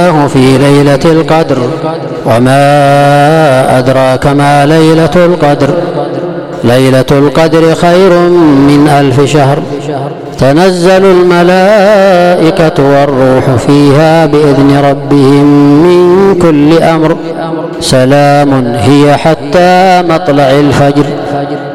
في ليلة القدر. وما أدراك ما ليلة القدر. ليلة القدر خير من 1000 شهر. تنزل الملائكة والروح فيها بإذن ربهم من كل أمر. سلام هي حتى مطلع الفجر.